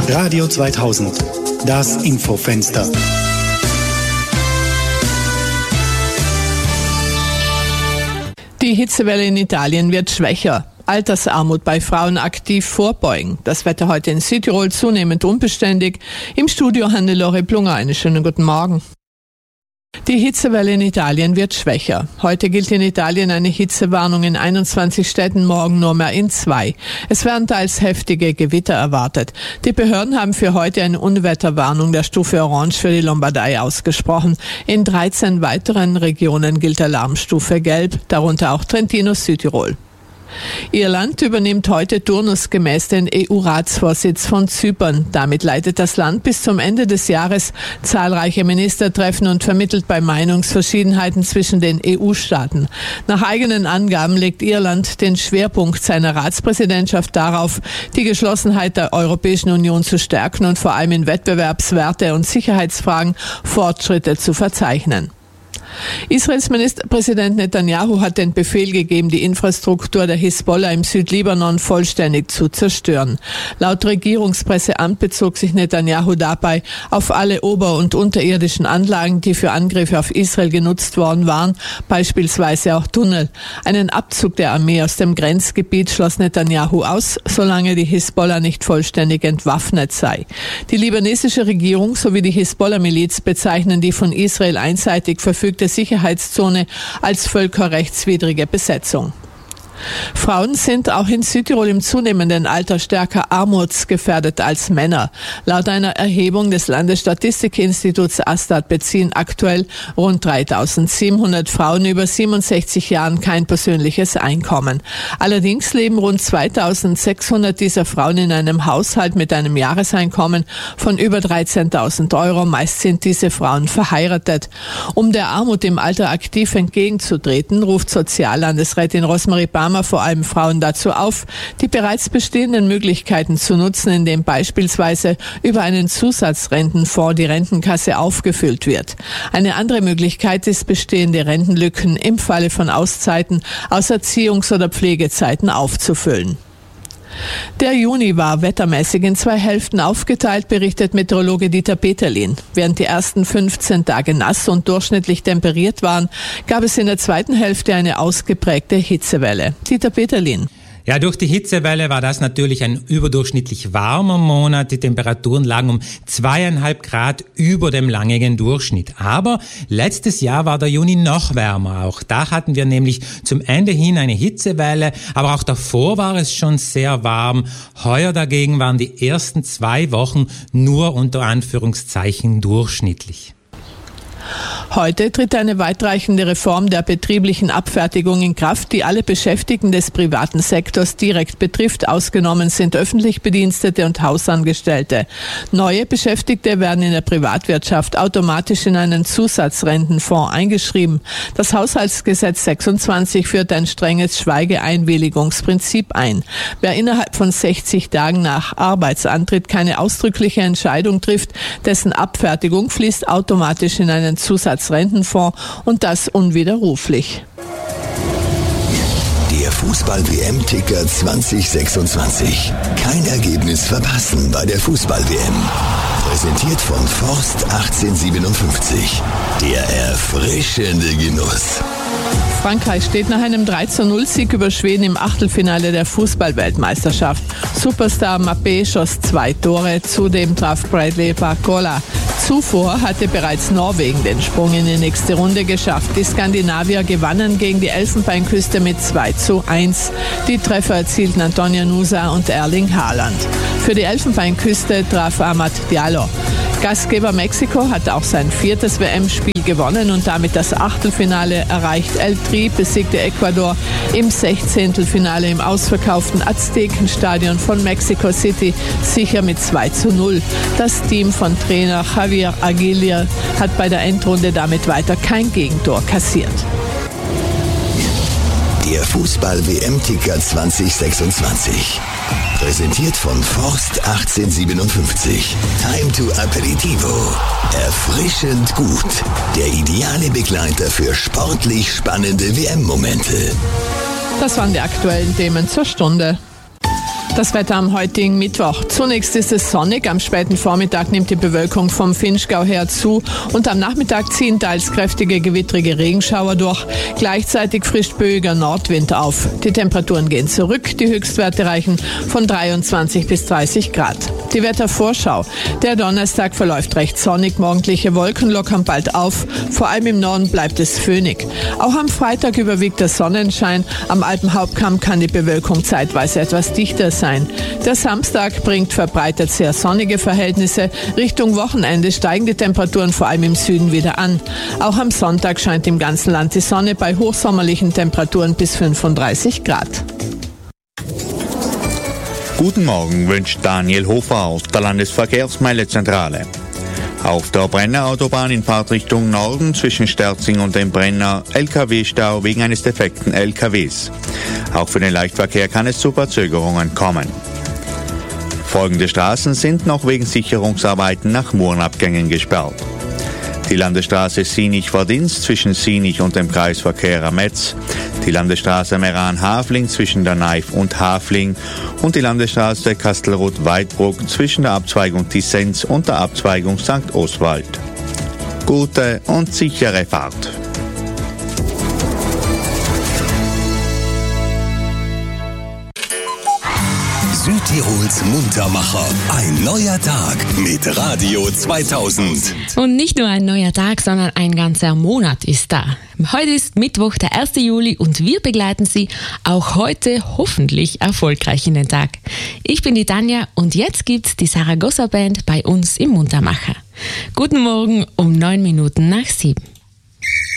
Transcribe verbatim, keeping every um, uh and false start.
Radio zweitausend, das Infofenster. Die Hitzewelle in Italien wird schwächer. Altersarmut bei Frauen aktiv vorbeugen. Das Wetter heute in Südtirol zunehmend unbeständig. Im Studio Hannelore Plunger. Einen schönen guten Morgen. Die Hitzewelle in Italien wird schwächer. Heute gilt in Italien eine Hitzewarnung in einundzwanzig Städten, morgen nur mehr in zwei. Es werden teils heftige Gewitter erwartet. Die Behörden haben für heute eine Unwetterwarnung der Stufe Orange für die Lombardei ausgesprochen. In dreizehn weiteren Regionen gilt Alarmstufe Gelb, darunter auch Trentino, Südtirol. Irland übernimmt heute turnusgemäß den E U-Ratsvorsitz von Zypern. Damit leitet das Land bis zum Ende des Jahres zahlreiche Ministertreffen und vermittelt bei Meinungsverschiedenheiten zwischen den E U-Staaten. Nach eigenen Angaben legt Irland den Schwerpunkt seiner Ratspräsidentschaft darauf, die Geschlossenheit der Europäischen Union zu stärken und vor allem in Wettbewerbswerte und Sicherheitsfragen Fortschritte zu verzeichnen. Israels Ministerpräsident Netanyahu hat den Befehl gegeben, die Infrastruktur der Hisbollah im Südlibanon vollständig zu zerstören. Laut Regierungspresseamt bezog sich Netanyahu dabei auf alle ober- und unterirdischen Anlagen, die für Angriffe auf Israel genutzt worden waren, beispielsweise auch Tunnel. Einen Abzug der Armee aus dem Grenzgebiet schloss Netanyahu aus, solange die Hisbollah nicht vollständig entwaffnet sei. Die libanesische Regierung sowie die Hisbollah-Miliz bezeichnen die von Israel einseitig verfügte Sicherheitszone als völkerrechtswidrige Besetzung. Frauen sind auch in Südtirol im zunehmenden Alter stärker armutsgefährdet als Männer. Laut einer Erhebung des Landesstatistikinstituts Astat beziehen aktuell rund dreitausendsiebenhundert Frauen über siebenundsechzig Jahren kein persönliches Einkommen. Allerdings leben rund zweitausendsechshundert dieser Frauen in einem Haushalt mit einem Jahreseinkommen von über dreizehntausend Euro. Meist sind diese Frauen verheiratet. Um der Armut im Alter aktiv entgegenzutreten, ruft Soziallandesrätin Rosemarie Barmer vor allem Frauen dazu auf, die bereits bestehenden Möglichkeiten zu nutzen, indem beispielsweise über einen Zusatzrentenfonds die Rentenkasse aufgefüllt wird. Eine andere Möglichkeit ist, bestehende Rentenlücken im Falle von Auszeiten aus Erziehungs- oder Pflegezeiten aufzufüllen. Der Juni war wettermäßig in zwei Hälften aufgeteilt, berichtet Meteorologe Dieter Peterlin. Während die ersten fünfzehn Tage nass und durchschnittlich temperiert waren, gab es in der zweiten Hälfte eine ausgeprägte Hitzewelle. Dieter Peterlin. Ja, durch die Hitzewelle war das natürlich ein überdurchschnittlich warmer Monat. Die Temperaturen lagen um zweieinhalb Grad über dem langjährigen Durchschnitt. Aber letztes Jahr war der Juni noch wärmer. Auch da hatten wir nämlich zum Ende hin eine Hitzewelle. Aber auch davor war es schon sehr warm. Heuer dagegen waren die ersten zwei Wochen nur unter Anführungszeichen durchschnittlich. Heute tritt eine weitreichende Reform der betrieblichen Abfertigung in Kraft, die alle Beschäftigten des privaten Sektors direkt betrifft. Ausgenommen sind öffentlich Bedienstete und Hausangestellte. Neue Beschäftigte werden in der Privatwirtschaft automatisch in einen Zusatzrentenfonds eingeschrieben. Das Haushaltsgesetz sechsundzwanzig führt ein strenges Schweigeeinwilligungsprinzip ein. Wer innerhalb von sechzig Tagen nach Arbeitsantritt keine ausdrückliche Entscheidung trifft, dessen Abfertigung fließt automatisch in einen Zusatzrentenfonds und das unwiderruflich. Der Fußball-W M-Ticker zwanzig sechsundzwanzig. Kein Ergebnis verpassen bei der Fußball-W M. Präsentiert von Forst achtzehnhundertsiebenundfünfzig. Der erfrischende Genuss. Frankreich steht nach einem drei zu null Sieg über Schweden im Achtelfinale der Fußball-Weltmeisterschaft. Superstar Mbappé schoss zwei Tore, zudem traf Bradley Barcola. Zuvor hatte bereits Norwegen den Sprung in die nächste Runde geschafft. Die Skandinavier gewannen gegen die Elfenbeinküste mit zwei zu eins. Die Treffer erzielten Antonio Nusa und Erling Haaland. Für die Elfenbeinküste traf Amad Diallo. Gastgeber Mexiko hat auch sein viertes W M-Spiel gewonnen und damit das Achtelfinale erreicht. El Tri besiegte Ecuador im Sechzehntelfinale im ausverkauften Aztekenstadion von Mexico City sicher mit zwei zu null. Das Team von Trainer Javier Aguirre hat bei der Endrunde damit weiter kein Gegentor kassiert. Der Fußball-W M-Ticker zwanzig sechsundzwanzig. Präsentiert von Forst achtzehnhundertsiebenundfünfzig. Time to Aperitivo. Erfrischend gut. Der ideale Begleiter für sportlich spannende W M-Momente. Das waren die aktuellen Themen zur Stunde. Das Wetter am heutigen Mittwoch. Zunächst ist es sonnig, am späten Vormittag nimmt die Bewölkung vom Vinschgau her zu und am Nachmittag ziehen teils kräftige gewittrige Regenschauer durch. Gleichzeitig frischt böiger Nordwind auf. Die Temperaturen gehen zurück, die Höchstwerte reichen von dreiundzwanzig bis dreißig Grad. Die Wettervorschau. Der Donnerstag verläuft recht sonnig, morgendliche Wolken lockern bald auf, vor allem im Norden bleibt es föhnig. Auch am Freitag überwiegt der Sonnenschein, am Alpenhauptkamm kann die Bewölkung zeitweise etwas dichter sein. Der Samstag bringt verbreitet sehr sonnige Verhältnisse. Richtung Wochenende steigen die Temperaturen vor allem im Süden wieder an. Auch am Sonntag scheint im ganzen Land die Sonne bei hochsommerlichen Temperaturen bis fünfunddreißig Grad. Guten Morgen wünscht Daniel Hofer aus der Landesverkehrsmeilezentrale. Auf der Brenner Autobahn in Fahrtrichtung Norden zwischen Sterzing und dem Brenner L K W-Stau wegen eines defekten L K Ws. Auch für den Leichtverkehr kann es zu Verzögerungen kommen. Folgende Straßen sind noch wegen Sicherungsarbeiten nach Murenabgängen gesperrt. Die Landesstraße Sinich-Verdinz zwischen Sinich und dem Kreisverkehr Ametz, die Landesstraße Meran-Hafling zwischen der Naif und Hafling und die Landesstraße Kastelruth-Weidbruck zwischen der Abzweigung Tissenz und der Abzweigung Sankt Oswald. Gute und sichere Fahrt. Südtirols Muntermacher. Ein neuer Tag mit Radio zweitausend. Und nicht nur ein neuer Tag, sondern ein ganzer Monat ist da. Heute ist Mittwoch, der ersten Juli und wir begleiten Sie auch heute hoffentlich erfolgreich in den Tag. Ich bin die Tanja und jetzt gibt's die Saragossa Band bei uns im Muntermacher. Guten Morgen um neun Minuten nach sieben.